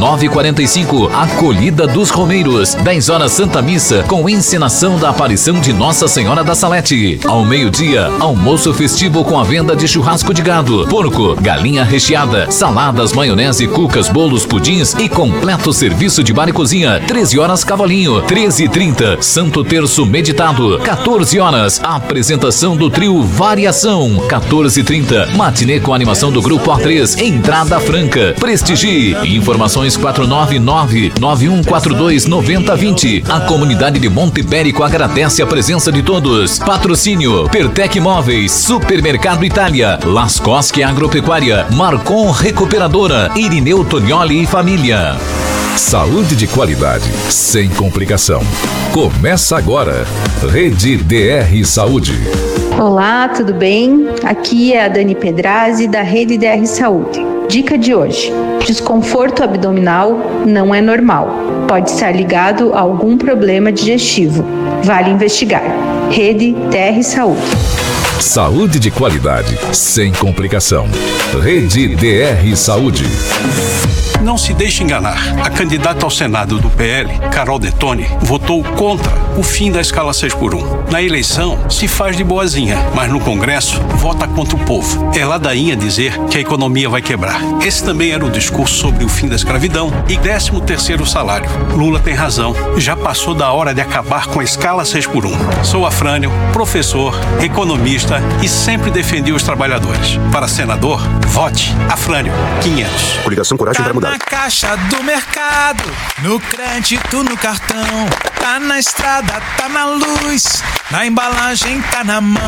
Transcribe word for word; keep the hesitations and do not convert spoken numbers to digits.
nove e quarenta e cinco. Acolhida dos Romeiros, dez horas Santa Missa, com encenação da aparição de Nossa Senhora da Salete. Ao meio-dia, almoço festivo com a venda de churrasco de gado, porco, galinha recheada, saladas, maionese, cucas, bolos, pudins e completo serviço de bar e cozinha. treze horas Cavalinho, treze e trinta, Santo Terço meditado. quatorze horas, apresentação do trio Variação. quatorze e trinta, matinê com animação do grupo A três, entrada franca. Prestigie. Informações quatro nove nove, nove um quatro dois, nove zero dois zero. A comunidade de Monte Ibérico agradece a presença de todos. Patrocínio: Pertec Imóveis, Supermercado Itália, Lascosque Agropecuária, Marcon Recuperadora, Irineu Tonioli e família. Saúde de qualidade, sem complicação. Começa agora. Rede D R Saúde. Olá, tudo bem? Aqui é a Dani Pedrazzi, da Rede D R Saúde. Dica de hoje: desconforto abdominal não é normal. Pode estar ligado a algum problema digestivo. Vale investigar. Rede D R Saúde. Saúde de qualidade, sem complicação. Rede D R Saúde. Não se deixe enganar. A candidata ao Senado do P L, Carol Detoni, votou contra o fim da escala seis por um. Na eleição, se faz de boazinha, mas no Congresso, vota contra o povo. É ladainha dizer que a economia vai quebrar. Esse também era o discurso sobre o fim da escravidão e décimo terceiro salário. Lula tem razão. Já passou da hora de acabar com a escala seis por um. Sou Afrânio, professor, economista e sempre defendi os trabalhadores. Para senador, vote Afrânio quinhentos. Coligação Coragem para Mudar. Na caixa do mercado, no crédito, no cartão, tá na estrada, tá na luz, na embalagem, tá na mão.